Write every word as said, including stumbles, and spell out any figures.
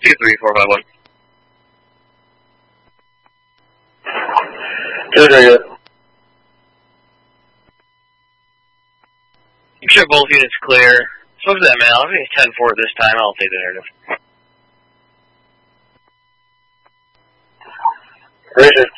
two three four five one. Good, very good. I'm sure both units clear. Spoke to that man. I think it's ten four this time. I'll take the narrative. Richard.